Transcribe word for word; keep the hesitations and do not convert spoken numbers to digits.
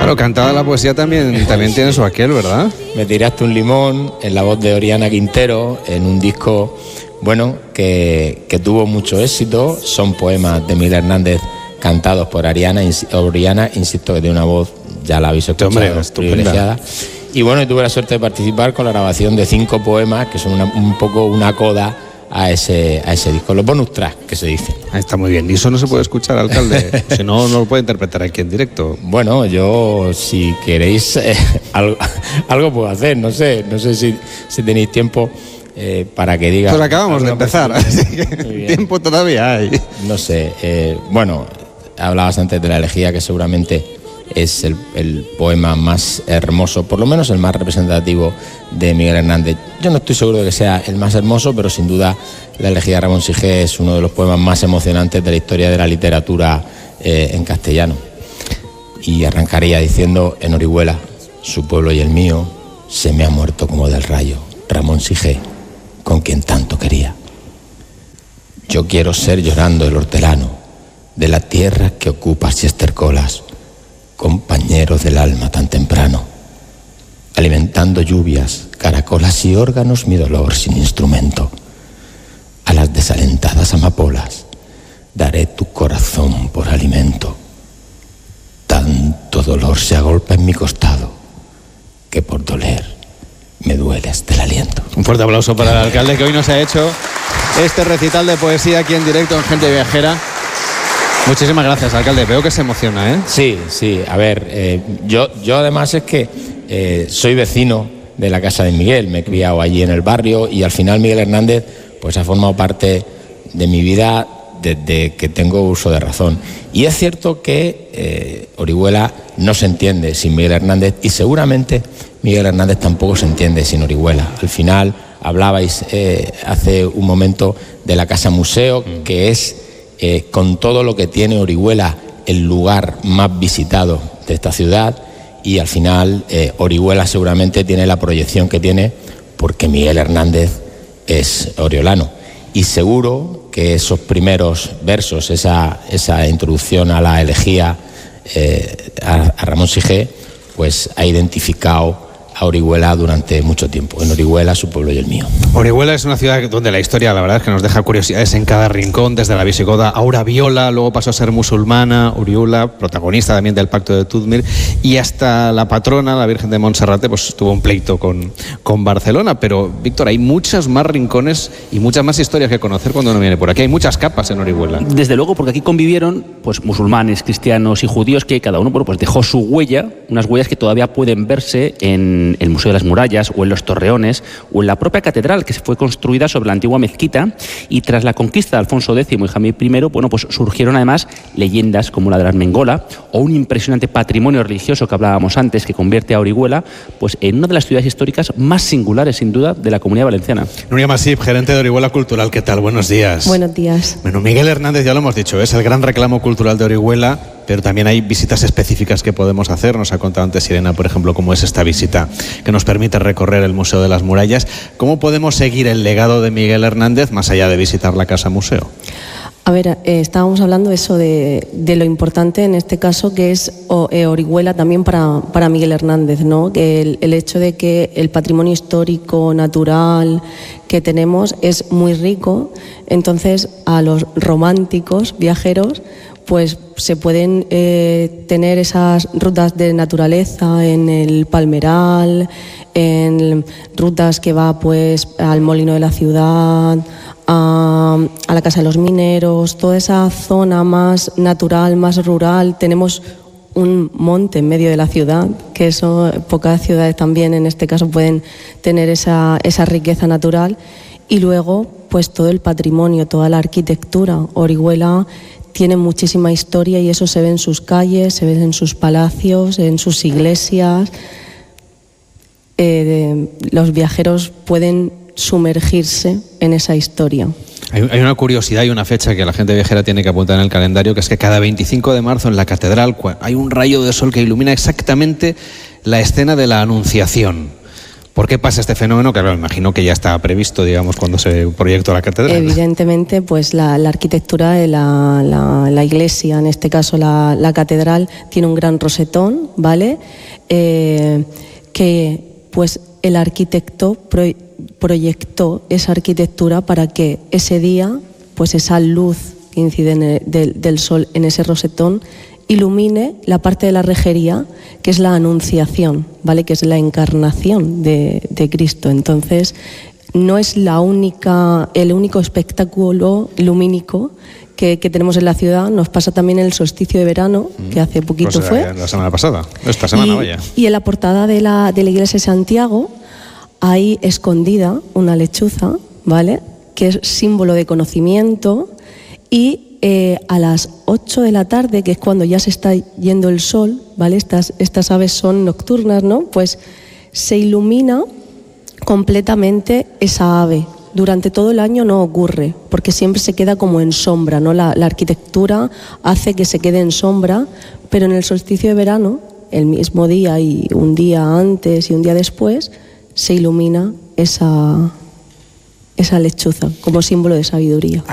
Claro, cantada la poesía también, también tiene su aquel, ¿verdad? Me tiraste un limón, en la voz de Oriana Quintero, en un disco, bueno, que, que tuvo mucho éxito. Son poemas de Miguel Hernández cantados por Ariana, Oriana, insisto que tiene una voz, ya la habéis escuchado, Hombre, privilegiada. Y bueno, y tuve la suerte de participar con la grabación de cinco poemas, que son una, un poco una coda a ese, a ese disco, los bonus tracks, que se dice. Ahí está muy bien. ¿Y eso no se puede escuchar, alcalde? Si no, no lo puede interpretar aquí en directo. Bueno, yo, si queréis, eh, algo, algo puedo hacer, no sé, no sé si, si tenéis tiempo eh, para que diga. Pues acabamos de empezar, así que tiempo todavía hay. No sé, eh, bueno, hablabas antes de la elegía, que seguramente es el, el poema más hermoso, por lo menos el más representativo de Miguel Hernández. Yo no estoy seguro de que sea el más hermoso, pero sin duda la elegía de Ramón Sige es uno de los poemas más emocionantes de la historia de la literatura eh, en castellano. Y arrancaría diciendo: en Orihuela, su pueblo y el mío, se me ha muerto como del rayo Ramón Sige, con quien tanto quería. Yo quiero ser llorando el hortelano de la tierra que ocupas y estercolas, compañeros del alma tan temprano, alimentando lluvias, caracolas y órganos mi dolor sin instrumento. A las desalentadas amapolas daré tu corazón por alimento. Tanto dolor se agolpa en mi costado que por doler me duele hasta el aliento. Un fuerte aplauso para el alcalde, que hoy nos ha hecho este recital de poesía aquí en directo en Gente Viajera. Muchísimas gracias, alcalde. Veo que se emociona, ¿eh? Sí, sí. A ver, eh, yo, yo además es que eh, soy vecino de la casa de Miguel. Me he criado allí en el barrio y al final Miguel Hernández pues ha formado parte de mi vida desde que tengo uso de razón. Y es cierto que eh, Orihuela no se entiende sin Miguel Hernández y seguramente Miguel Hernández tampoco se entiende sin Orihuela. Al final hablabais eh, hace un momento de la Casa Museo, mm. que es... Eh, con todo lo que tiene Orihuela, el lugar más visitado de esta ciudad, y al final eh, Orihuela seguramente tiene la proyección que tiene porque Miguel Hernández es oriolano, y seguro que esos primeros versos, esa, esa introducción a la elegía eh, a, a Ramón Sige, pues ha identificado a Orihuela durante mucho tiempo. En Orihuela, su pueblo y el mío. Orihuela es una ciudad donde la historia, la verdad, es que nos deja curiosidades en cada rincón, desde la visigoda Aura Viola, luego pasó a ser musulmana, Orihuela, protagonista también del Pacto de Tudmir, y hasta la patrona, la Virgen de Monserrate, pues tuvo un pleito con, con Barcelona. Pero, Víctor, hay muchos más rincones y muchas más historias que conocer cuando uno viene por aquí. Hay muchas capas en Orihuela. Desde luego, porque aquí convivieron pues musulmanes, cristianos y judíos, que cada uno bueno, pues dejó su huella, unas huellas que todavía pueden verse en el Museo de las Murallas o en los Torreones o en la propia catedral, que se fue construida sobre la antigua mezquita, y tras la conquista de Alfonso décimo y Jaime primero, bueno, pues surgieron además leyendas como la de la Armengola o un impresionante patrimonio religioso que hablábamos antes, que convierte a Orihuela pues en una de las ciudades históricas más singulares, sin duda, de la Comunidad Valenciana. Nuria Masip, gerente de Orihuela Cultural, ¿qué tal? Buenos días. Buenos días. Bueno, Miguel Hernández, ya lo hemos dicho, es el gran reclamo cultural de Orihuela, pero también hay visitas específicas que podemos hacer. Nos ha contado antes Irene, por ejemplo, cómo es esta visita que nos permite recorrer el Museo de las Murallas. ¿Cómo podemos seguir el legado de Miguel Hernández más allá de visitar la Casa Museo? A ver, eh, estábamos hablando eso de, de lo importante en este caso que es o, eh, Orihuela también para, para Miguel Hernández, ¿no? Que el, el hecho de que el patrimonio histórico, natural que tenemos es muy rico, entonces a los románticos viajeros pues se pueden eh, tener esas rutas de naturaleza en el Palmeral, en rutas que va pues al Molino de la Ciudad, a, a la Casa de los Mineros, toda esa zona más natural, más rural. Tenemos un monte en medio de la ciudad, que eso pocas ciudades también en este caso pueden tener esa, esa riqueza natural. Y luego pues todo el patrimonio, toda la arquitectura. Orihuela tiene muchísima historia y eso se ve en sus calles, se ve en sus palacios, en sus iglesias. Eh, los viajeros pueden sumergirse en esa historia. Hay, hay una curiosidad y una fecha que la gente viajera tiene que apuntar en el calendario, que es que cada veinticinco de marzo en la catedral hay un rayo de sol que ilumina exactamente la escena de la Anunciación. ¿Por qué pasa este fenómeno? Que claro, me imagino que ya estaba previsto, digamos, cuando se proyectó la catedral. Evidentemente, pues la, la arquitectura de la, la, la iglesia, en este caso la, la catedral, tiene un gran rosetón, ¿vale? Eh, que pues el arquitecto pro, proyectó esa arquitectura para que ese día, pues esa luz que incide en el, del, del sol en ese rosetón, ilumine la parte de la rejería, que es la anunciación, ¿vale? Que es la encarnación de, de Cristo. Entonces, no es la única, el único espectáculo lumínico que, que tenemos en la ciudad. Nos pasa también en el solsticio de verano, mm. que hace poquito pues, fue. Eh, la semana pasada, esta semana, y, vaya. Y en la portada de la, de la iglesia de Santiago hay escondida una lechuza, ¿vale? Que es símbolo de conocimiento, y Eh, a las ocho de la tarde, que es cuando ya se está yendo el sol, ¿vale? Estas, estas aves son nocturnas, ¿no? Pues se ilumina completamente esa ave. Durante todo el año no ocurre, porque siempre se queda como en sombra, ¿no? La, la arquitectura hace que se quede en sombra, pero en el solsticio de verano, el mismo día y un día antes y un día después, se ilumina esa, esa lechuza como símbolo de sabiduría.